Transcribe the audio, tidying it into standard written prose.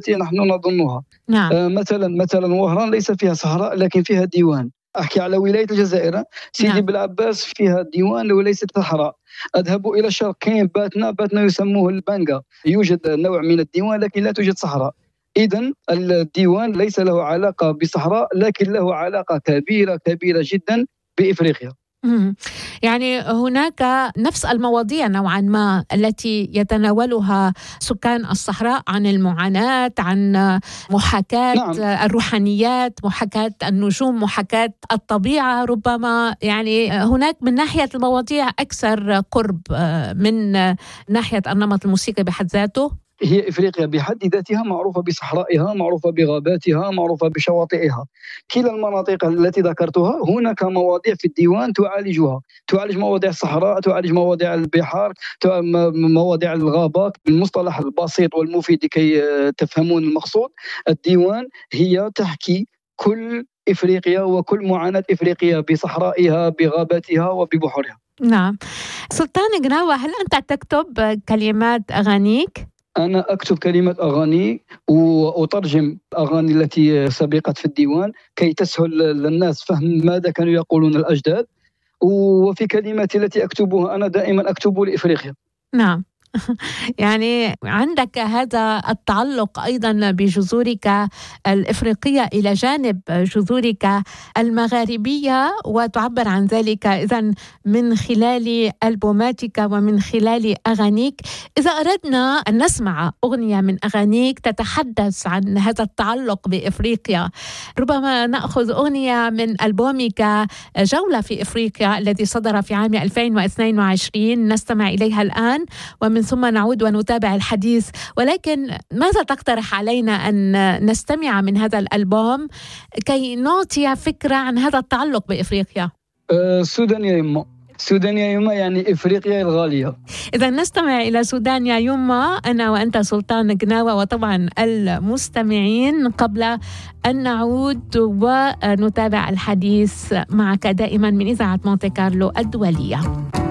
التي نحن نظنها. نعم. مثلا وهران ليس فيها صحراء لكن فيها ديوان. أحكي على ولاية الجزائر، سيدي بالعباس فيها ديوان وليست صحراء. أذهب إلى الشرق كاين باتنا يسموه البانغا، يوجد نوع من الديوان لكن لا توجد صحراء. إذن الديوان ليس له علاقة بصحراء لكن له علاقة كبيرة جدا بإفريقيا. يعني هناك نفس المواضيع نوعا ما التي يتناولها سكان الصحراء عن المعاناة، عن محاكاة نعم. الروحانيات، محاكاة النجوم، محاكاة الطبيعة. ربما يعني هناك من ناحية المواضيع أكثر قرب من ناحية النمط الموسيقي بحد ذاته. هي إفريقيا بحد ذاتها معروفة بصحرائها، معروفة بغاباتها، معروفة بشواطئها. كلا المناطق التي ذكرتها هناك مواضيع في الديوان تعالج مواضيع الصحراء، تعالج مواضيع البحار، مواضيع الغابات بالمصطلح البسيط والمفيد لكي تفهمون المقصود. الديوان هي تحكي كل إفريقيا وكل معاناة إفريقيا بصحرائها بغاباتها وببحورها. نعم. سلطان قناوة، هل أنت تكتب كلمات أغانيك؟ أنا أكتب كلمات أغاني وأترجم أغاني التي سبقت في الديوان كي تسهل للناس فهم ماذا كانوا يقولون الأجداد. وفي كلماتي التي أكتبها أنا دائما أكتب لإفريقيا. نعم. يعني عندك هذا التعلق أيضا بجذورك الإفريقية إلى جانب جذورك المغاربية، وتعبر عن ذلك إذن من خلال ألبوماتك ومن خلال أغانيك. إذا أردنا أن نسمع أغنية من أغانيك تتحدث عن هذا التعلق بإفريقيا، ربما نأخذ أغنية من ألبومك جولة في إفريقيا الذي صدر في عام 2022 نستمع إليها الآن، ومن ثم نعود ونتابع الحديث. ولكن ماذا تقترح علينا أن نستمع من هذا الألبوم كي نعطي فكرة عن هذا التعلق بإفريقيا؟ سودان يا يما يعني إفريقيا الغالية. إذا نستمع إلى سودان يا يما، أنا وأنت سلطان قناوة وطبعا المستمعين، قبل أن نعود ونتابع الحديث معك دائما من إذاعة مونتي كارلو الدولية.